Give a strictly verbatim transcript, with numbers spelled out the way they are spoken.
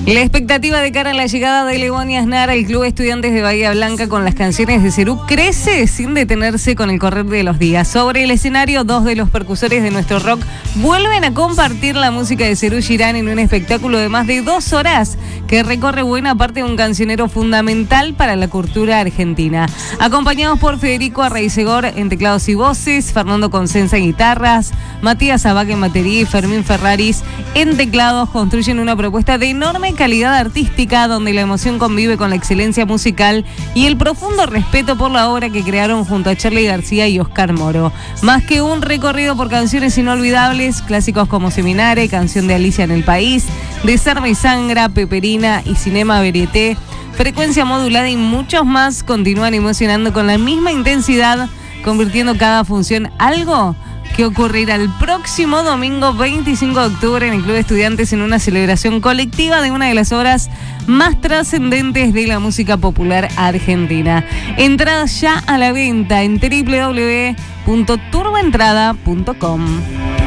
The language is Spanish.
La expectativa de cara a la llegada de Lebón y Aznar al Club Estudiantes de Bahía Blanca con las canciones de Cerú crece sin detenerse con el correr de los días. Sobre el escenario, dos de los percusores de nuestro rock vuelven a compartir la música de Cerú Girán en un espectáculo de más de dos horas que recorre buena parte de un cancionero fundamental para la cultura argentina. Acompañados por Federico Arraizegor en teclados y voces, Fernando Consenza en guitarras, Matías Abac en batería y Fermín Ferraris en teclados, construyen una propuesta de enorme calidad artística donde la emoción convive con la excelencia musical y el profundo respeto por la obra que crearon junto a Charly García y Oscar Moro. Más que un recorrido por canciones inolvidables, clásicos como Seminare, Canción de Alicia en el País, Desarma y Sangra, Peperina y Cinema Varieté, Frecuencia Modulada y muchos más continúan emocionando con la misma intensidad, convirtiendo cada función algo que ocurrirá el próximo domingo veinticinco de octubre en el Club de Estudiantes en una celebración colectiva de una de las obras más trascendentes de la música popular argentina. Entradas ya a la venta en doble u doble u doble u punto turboentrada punto com.